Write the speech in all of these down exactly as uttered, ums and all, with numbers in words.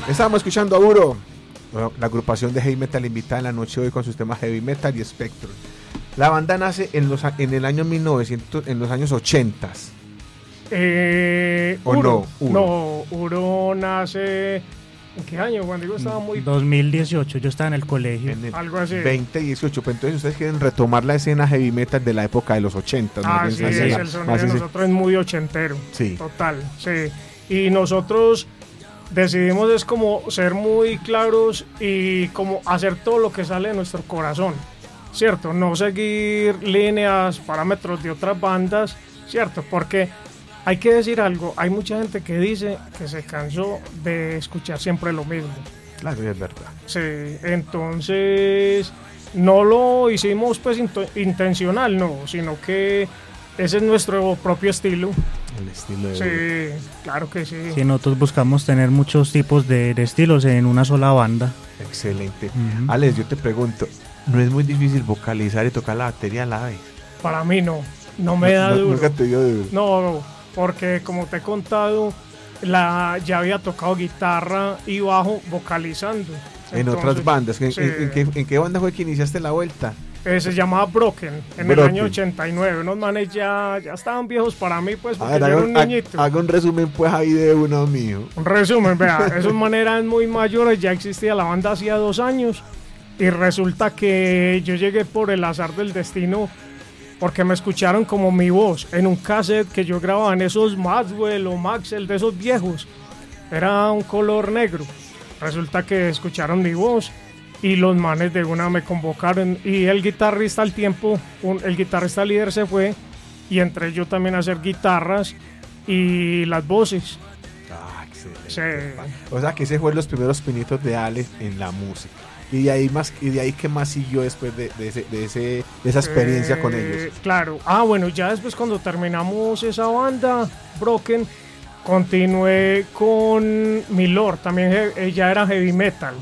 Estábamos escuchando a Uro, la agrupación de heavy metal invitada en la noche de hoy con sus temas heavy metal y Spectrum. La banda nace en los en el año mil novecientos, en los años ochenta. Eh, ¿O Uro, no? Uro. No, Uro nace... ¿En qué año? Cuando digo estaba muy... dos mil dieciocho, yo estaba en el colegio. En el Algo así. veinte dieciocho, pero entonces ustedes quieren retomar la escena heavy metal de la época de los ochenta. Ah, ¿no? sí, Más es, bien, el sonido más de ese- nosotros es muy ochentero. Sí. Total, sí. Y nosotros decidimos es como ser muy claros y como hacer todo lo que sale de nuestro corazón, ¿cierto? No seguir líneas, parámetros de otras bandas, ¿cierto? Porque hay que decir algo, hay mucha gente que dice que se cansó de escuchar siempre lo mismo. Claro, es verdad. Sí, entonces no lo hicimos pues into- intencional, no, sino que ese es nuestro propio estilo. El estilo de... Sí, claro que sí. Sí, nosotros buscamos tener muchos tipos de, de estilos en una sola banda. Excelente. Ujú. Alex, yo te pregunto, ¿no es muy difícil vocalizar y tocar la batería a la vez? Para mí no, no me da No- duro. Nunca te dio duro. No, no, porque como te he contado, la, ya había tocado guitarra y bajo vocalizando. En Entonces, otras bandas. ¿En, sí. en- en qué, en qué banda fue que iniciaste la vuelta? Eh, se llamaba Broken, en Broken. el año ochenta y nueve. Unos manes ya, ya estaban viejos para mí, pues, A porque ver, yo haga, era un un- ha- niñito. haga un resumen pues ahí de uno mío. Un resumen, vea, esos manes eran muy mayores, ya existía la banda hacía dos años y resulta que yo llegué por el azar del destino porque me escucharon como mi voz en un cassette que yo grababa en esos Maxwell o Maxell de esos viejos. Era un color negro. Resulta que escucharon mi voz y los manes de una me convocaron y el guitarrista al tiempo, un- el guitarrista líder se fue y entré yo también a hacer guitarras y las voces. Ah, excelente. Sí. O sea que ese fue los primeros pinitos de Alex en la música. Y de ahí más, y de ahí qué más siguió después de, de, ese, de, ese, de esa experiencia Eh, con ellos. Claro. Ah, bueno, ya después cuando terminamos esa banda, Broken, continué con Milord, también he- ella era heavy metal.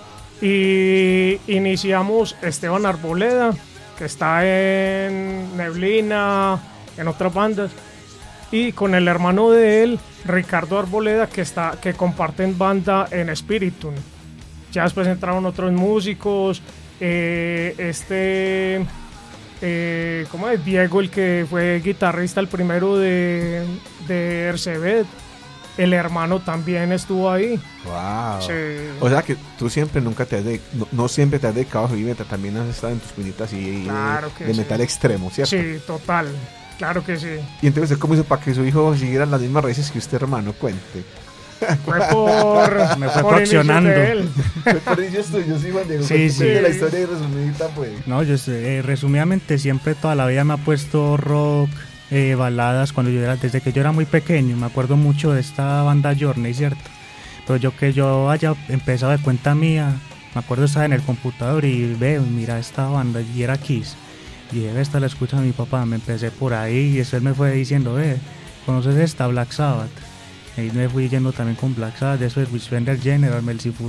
Y iniciamos Esteban Arboleda, que está en Neblina, en otras bandas. Y con el hermano de él, Ricardo Arboleda, que, está, que comparten banda en Spiritum. Ya después entraron otros músicos, eh, este, eh, ¿cómo es? Diego, el que fue guitarrista, el primero de, de Ercebet, el hermano también estuvo ahí. Wow. Sí. O sea que tú siempre nunca te has de, no, no siempre te has dedicado a heavy metal, también has estado en tus pinitas y Claro de, que de sí. metal extremo, ¿cierto? Sí, total, claro que sí. Y entonces, ¿cómo hizo para que su hijo siguiera las mismas raíces que usted, hermano? Cuente. Fue por, Me fue por inicios fraccionando. de él. Por inicios tuyos, sí, Juan Diego. Sí, Cuente- sí. cuente la historia y resumidita, pues. No, yo sé, eh, resumidamente siempre toda la vida me ha puesto rock, eh, baladas cuando yo era, desde que yo era muy pequeño. Me acuerdo mucho de esta banda Journey, ¿cierto? Pero yo que yo haya empezado de cuenta mía, me acuerdo estaba en el computador y veo, mira esta banda y era Kiss. Y dije, esta la escucha mi papá, me empecé por ahí y eso él me fue diciendo, ve, ¿conoces esta Black Sabbath? Y me fui yendo también con Black Sabbath, después Wishbender General, Merciful